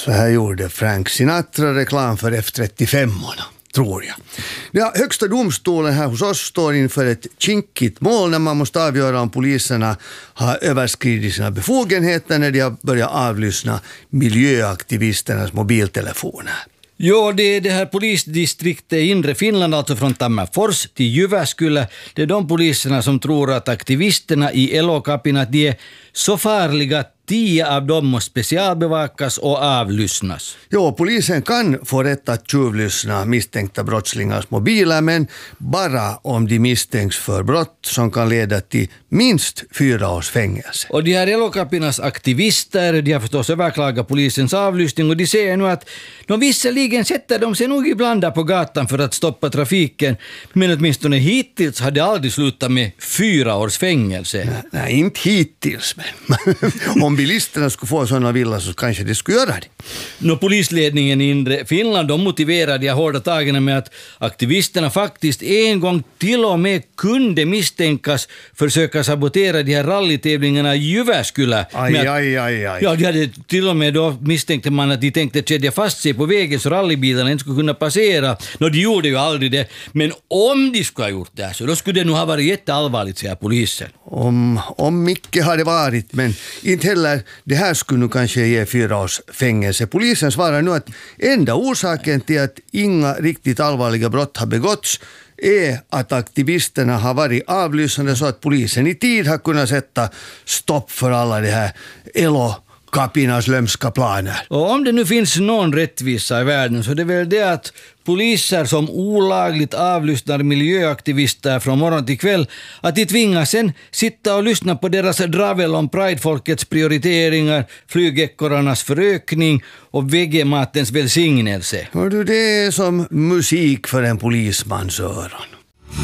Så här gjorde Frank Sinatra reklam för F-35-orna, tror jag. Ja, högsta domstolen här hos oss står inför ett kinkigt mål när man måste avgöra om poliserna har överskridit sina befogenheter när de har börjat avlyssna miljöaktivisternas mobiltelefoner. Jo, det är det här polisdistriktet i inre Finland, alltså från Tammerfors till Jyväskylä. Det är de poliserna som tror att aktivisterna i Elokapin, att de är så farliga att 10 av dem måste specialbevakas och avlyssnas. Jo, polisen kan få rätt att tjuvlyssna misstänkta brottslingars mobiler, men bara om de misstänks för brott som kan leda till minst 4 års fängelse. Och de här Elokapinas aktivister, de har förstås överklagat polisens avlyssning, och de säger nu att de visserligen sätter de sig nog ibland där på gatan för att stoppa trafiken, men åtminstone hittills har det aldrig slutat med 4 års fängelse. Nej, inte hittills, men om bilisterna skulle få sådana villar så kanske det skulle göra det. Polisledningen i inre Finland, de motiverar de hårda tagen med att aktivisterna faktiskt en gång till och med kunde misstänkas försöka sabotera de här rallytävlingarna i Jyväskylä. Aj. Ja, de hade till och med då misstänkte man att de tänkte kedja fast sig på vägen så rallybilarna inte skulle kunna passera. De gjorde ju aldrig det, men om de skulle ha gjort det så då skulle det nog ha varit jätteallvarligt, säger polisen. Om mycket har det varit, men inte heller det här skulle nu kanske ge 4 års fängelse. Polisen svarar nu att enda orsaken till att inga riktigt allvarliga brott har begåtts är att aktivisterna har varit avlyssnade så att polisen i tid har kunnat sätta stopp för alla det här Elokapinas lömska planer. Och om det nu finns någon rättvisa i världen så det är väl det att poliser som olagligt avlyssnar miljöaktivister från morgon till kväll, att de tvingas sen sitta och lyssna på deras dravel om pridefolkets prioriteringar, flygäckorarnas förökning och vegematens välsignelse. Hör du, det är som musik för en polismans öron.